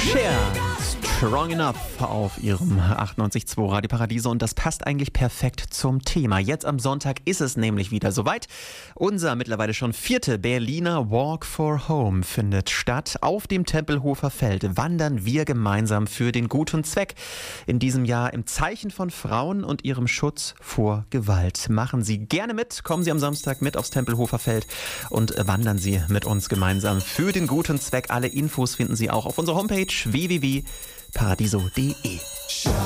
Cher, Strong Enough auf ihrem 98.2 Radio Paradiso, und das passt eigentlich perfekt zum Thema. Jetzt am Sonntag ist es nämlich wieder soweit. Unser mittlerweile schon 4. Berliner Walk for Home findet statt. Auf dem Tempelhofer Feld wandern wir gemeinsam für den guten Zweck. In diesem Jahr im Zeichen von Frauen und ihrem Schutz vor Gewalt. Machen Sie gerne mit, kommen Sie am Samstag mit aufs Tempelhofer Feld und wandern Sie mit uns gemeinsam für den guten Zweck. Alle Infos finden Sie auch auf unserer Homepage www.paradiso.de.